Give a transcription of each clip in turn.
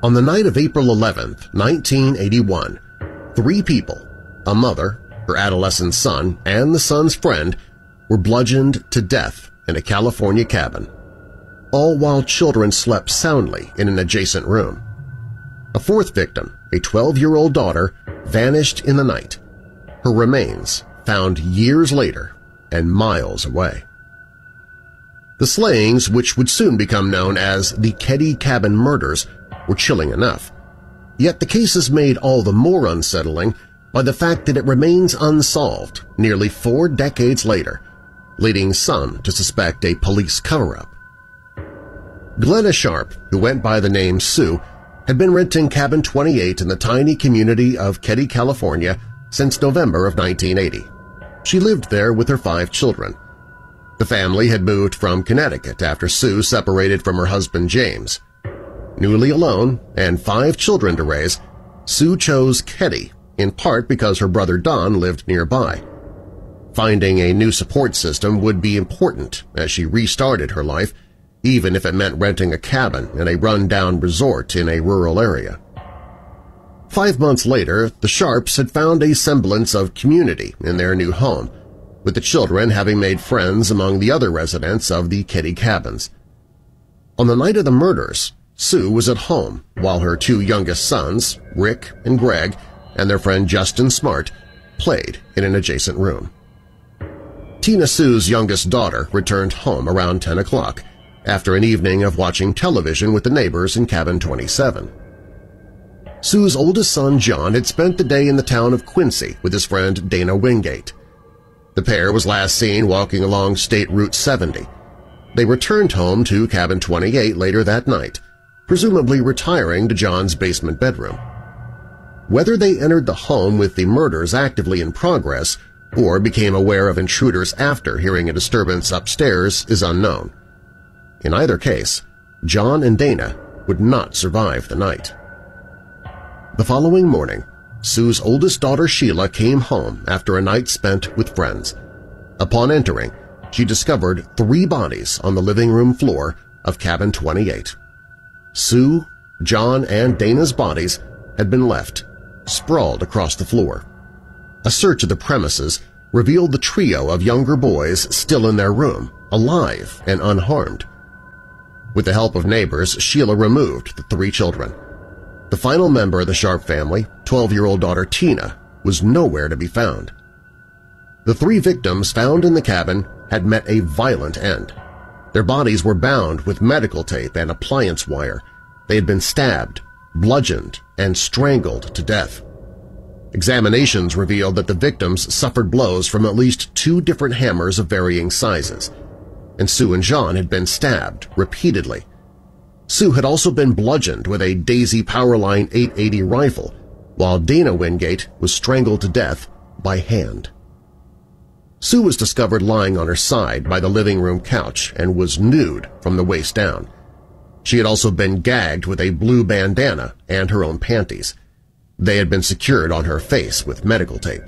On the night of April 11, 1981, 3 people, a mother, her adolescent son, and the son's friend, were bludgeoned to death in a California cabin, all while children slept soundly in an adjacent room. A 4th victim, a 12-year-old daughter, vanished in the night, her remains found years later and miles away. The slayings, which would soon become known as the Keddie Cabin Murders, were chilling enough. Yet the case is made all the more unsettling by the fact that it remains unsolved nearly 4 decades later, leading some to suspect a police cover-up. Glenna Sharp, who went by the name Sue, had been renting Cabin 28 in the tiny community of Keddie, California since November of 1980. She lived there with her 5 children. The family had moved from Connecticut after Sue separated from her husband James. Newly alone and 5 children to raise, Sue chose Keddie in part because her brother Don lived nearby. Finding a new support system would be important as she restarted her life, even if it meant renting a cabin in a run-down resort in a rural area. 5 months later, the Sharps had found a semblance of community in their new home, with the children having made friends among the other residents of the Keddie cabins. On the night of the murders, Sue was at home while her 2 youngest sons, Rick and Greg, and their friend Justin Smart, played in an adjacent room. Tina Sue's youngest daughter returned home around 10 o'clock after an evening of watching television with the neighbors in Cabin 27. Sue's oldest son, John, had spent the day in the town of Quincy with his friend Dana Wingate. The pair was last seen walking along State Route 70. They returned home to Cabin 28 later that night, presumably retiring to John's basement bedroom. Whether they entered the home with the murders actively in progress or became aware of intruders after hearing a disturbance upstairs is unknown. In either case, John and Dana would not survive the night. The following morning, Sue's oldest daughter Sheila came home after a night spent with friends. Upon entering, she discovered 3 bodies on the living room floor of Cabin 28. Sue, John, and Dana's bodies had been left, sprawled across the floor. A search of the premises revealed the trio of younger boys still in their room, alive and unharmed. With the help of neighbors, Sheila removed the 3 children. The final member of the Sharp family, 12-year-old daughter Tina, was nowhere to be found. The 3 victims found in the cabin had met a violent end. Their bodies were bound with medical tape and appliance wire. They had been stabbed, bludgeoned, and strangled to death. Examinations revealed that the victims suffered blows from at least 2 different hammers of varying sizes, and Sue and John had been stabbed repeatedly. Sue had also been bludgeoned with a Daisy Powerline 880 rifle, while Dana Wingate was strangled to death by hand. Sue was discovered lying on her side by the living room couch and was nude from the waist down. She had also been gagged with a blue bandana and her own panties. They had been secured on her face with medical tape.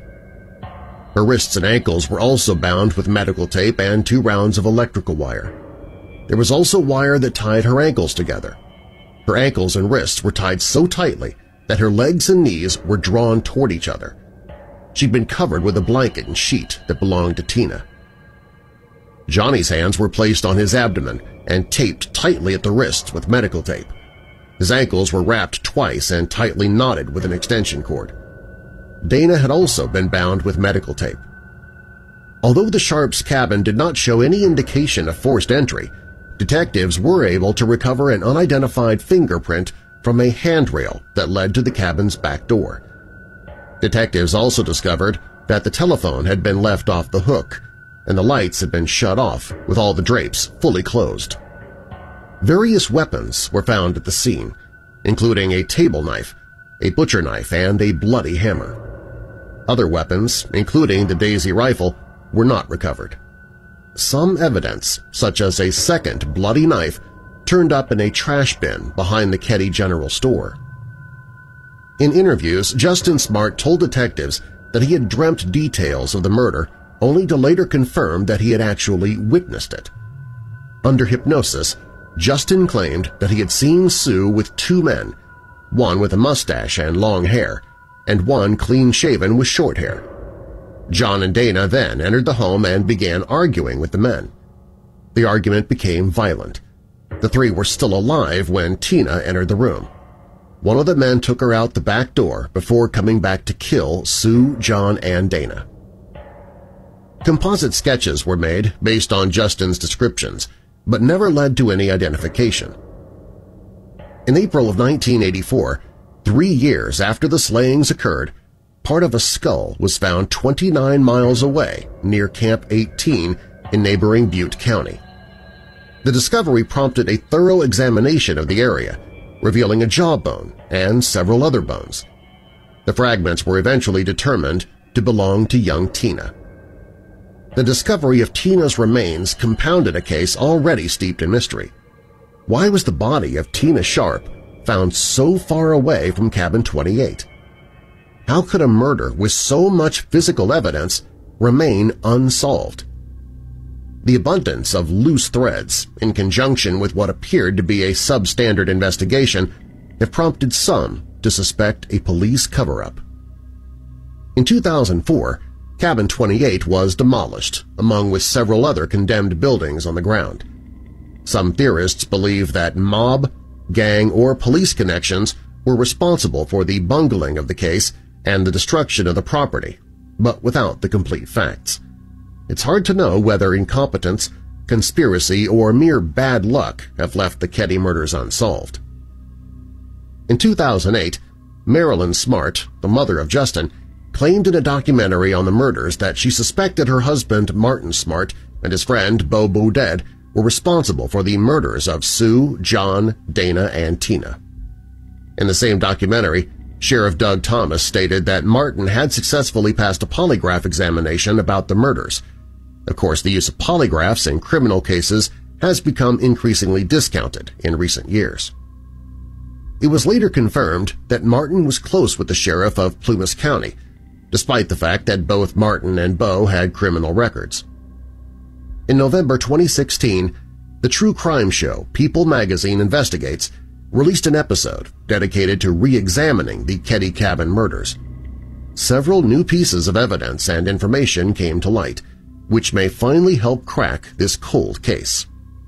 Her wrists and ankles were also bound with medical tape and 2 rounds of electrical wire. There was also wire that tied her ankles together. Her ankles and wrists were tied so tightly that her legs and knees were drawn toward each other. She'd been covered with a blanket and sheet that belonged to Tina. Johnny's hands were placed on his abdomen and taped tightly at the wrists with medical tape. His ankles were wrapped twice and tightly knotted with an extension cord. Dana had also been bound with medical tape. Although the Sharps' cabin did not show any indication of forced entry, detectives were able to recover an unidentified fingerprint from a handrail that led to the cabin's back door. Detectives also discovered that the telephone had been left off the hook and the lights had been shut off with all the drapes fully closed. Various weapons were found at the scene, including a table knife, a butcher knife, and a bloody hammer. Other weapons, including the Daisy rifle, were not recovered. Some evidence, such as a second bloody knife, turned up in a trash bin behind the Keddie General Store. In interviews, Justin Smart told detectives that he had dreamt details of the murder only to later confirm that he had actually witnessed it. Under hypnosis, Justin claimed that he had seen Sue with 2 men one with a mustache and long hair, and one clean-shaven with short hair. John and Dana then entered the home and began arguing with the men. The argument became violent. The three were still alive when Tina entered the room. One of the men took her out the back door before coming back to kill Sue, John, and Dana. Composite sketches were made based on Justin's descriptions, but never led to any identification. In April of 1984, 3 years after the slayings occurred, part of a skull was found 29 miles away near Camp 18 in neighboring Butte County. The discovery prompted a thorough examination of the area, revealing a jawbone and several other bones. The fragments were eventually determined to belong to young Tina. The discovery of Tina's remains compounded a case already steeped in mystery. Why was the body of Tina Sharp found so far away from Cabin 28? How could a murder with so much physical evidence remain unsolved? The abundance of loose threads, in conjunction with what appeared to be a substandard investigation, have prompted some to suspect a police cover-up. In 2004, Cabin 28 was demolished, along with several other condemned buildings on the ground. Some theorists believe that mob, gang, or police connections were responsible for the bungling of the case and the destruction of the property, but without the complete facts. It's hard to know whether incompetence, conspiracy, or mere bad luck have left the Keddie murders unsolved. In 2008, Marilyn Smart, the mother of Justin, claimed in a documentary on the murders that she suspected her husband Martin Smart and his friend Bo Bouded were responsible for the murders of Sue, John, Dana, and Tina. In the same documentary, Sheriff Doug Thomas stated that Martin had successfully passed a polygraph examination about the murders. Of course, the use of polygraphs in criminal cases has become increasingly discounted in recent years. It was later confirmed that Martin was close with the sheriff of Plumas County, despite the fact that both Martin and Bo had criminal records. In November 2016, the true crime show People Magazine Investigates released an episode dedicated to re-examining the Keddie Cabin murders. Several new pieces of evidence and information came to light, which may finally help crack this cold case.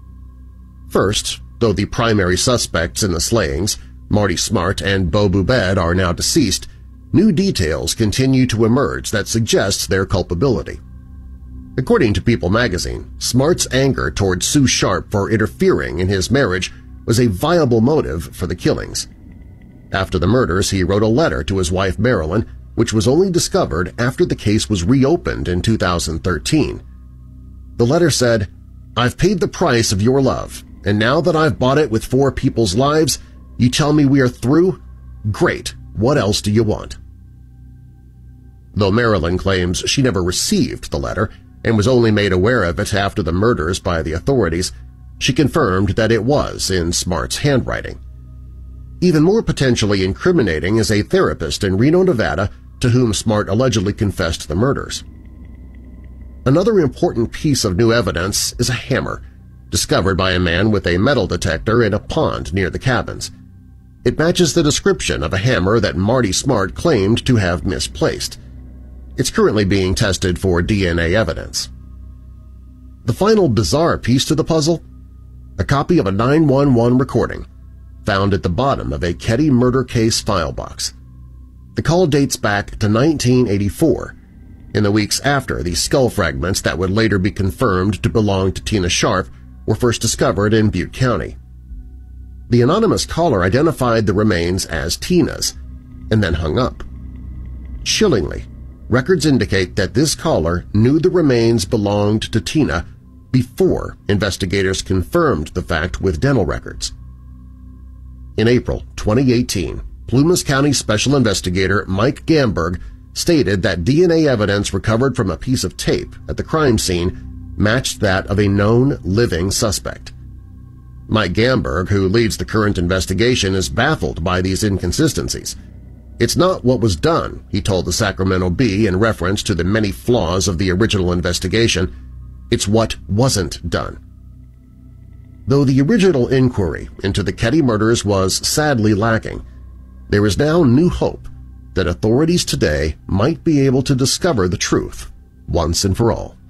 First, though the primary suspects in the slayings, Marty Smart and Bo Bouded, are now deceased, new details continue to emerge that suggest their culpability. According to People magazine, Smart's anger toward Sue Sharp for interfering in his marriage was a viable motive for the killings. After the murders, he wrote a letter to his wife Marilyn, which was only discovered after the case was reopened in 2013. The letter said, "I've paid the price of your love, and now that I've bought it with 4 people's lives, you tell me we are through? Great, what else do you want?" Though Marilyn claims she never received the letter and was only made aware of it after the murders by the authorities, she confirmed that it was in Smart's handwriting. Even more potentially incriminating is a therapist in Reno, Nevada, to whom Smart allegedly confessed the murders. Another important piece of new evidence is a hammer, discovered by a man with a metal detector in a pond near the cabins. It matches the description of a hammer that Marty Smart claimed to have misplaced. It's currently being tested for DNA evidence. The final bizarre piece to the puzzle? A copy of a 911 recording found at the bottom of a Keddie murder case file box. The call dates back to 1984, in the weeks after the skull fragments that would later be confirmed to belong to Tina Sharp were first discovered in Butte County. The anonymous caller identified the remains as Tina's and then hung up. Chillingly, records indicate that this caller knew the remains belonged to Tina before investigators confirmed the fact with dental records. In April 2018, Plumas County Special Investigator Mike Gamberg stated that DNA evidence recovered from a piece of tape at the crime scene matched that of a known living suspect. Mike Gamberg, who leads the current investigation, is baffled by these inconsistencies. "It's not what was done," he told the Sacramento Bee in reference to the many flaws of the original investigation. "It's what wasn't done." Though the original inquiry into the Keddie murders was sadly lacking, there is now new hope that authorities today might be able to discover the truth once and for all.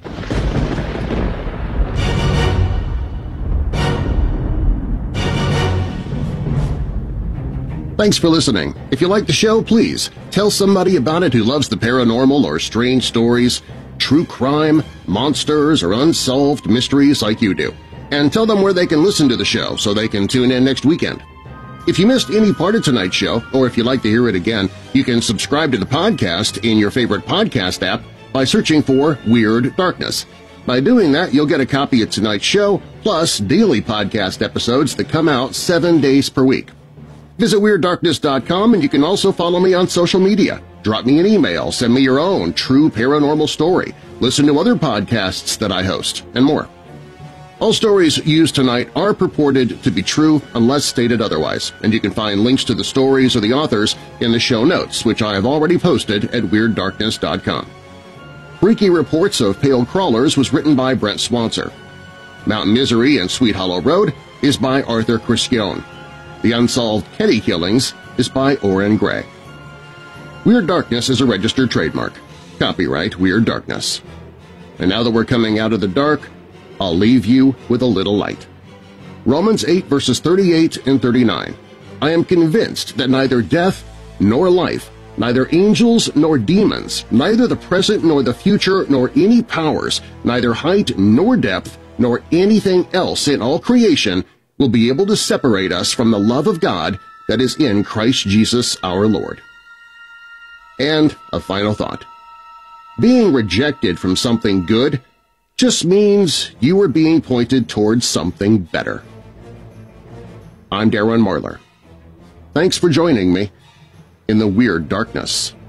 Thanks for listening. If you like the show, please tell somebody about it who loves the paranormal or strange stories, true crime, monsters, or unsolved mysteries like you do. And tell them where they can listen to the show so they can tune in next weekend. If you missed any part of tonight's show, or if you'd like to hear it again, you can subscribe to the podcast in your favorite podcast app by searching for Weird Darkness. By doing that, you'll get a copy of tonight's show, plus daily podcast episodes that come out 7 days per week. Visit WeirdDarkness.com, and you can also follow me on social media. Drop me an email, send me your own true paranormal story, listen to other podcasts that I host, and more. All stories used tonight are purported to be true unless stated otherwise, and you can find links to the stories or the authors in the show notes, which I have already posted at WeirdDarkness.com. Freaky Reports of Pale Crawlers was written by Brent Swanser. Mountain Misery and Sweet Hollow Road is by Arthur Criscione. The Unsolved Kenny Killings is by Oren Gray. Weird Darkness is a registered trademark. Copyright Weird Darkness. And now that we're coming out of the dark, I'll leave you with a little light. Romans 8 verses 38 and 39. I am convinced that neither death nor life, neither angels nor demons, neither the present nor the future nor any powers, neither height nor depth, nor anything else in all creation will be able to separate us from the love of God that is in Christ Jesus our Lord. And a final thought. Being rejected from something good just means you are being pointed towards something better. I'm Darren Marlar. Thanks for joining me in the Weird Darkness.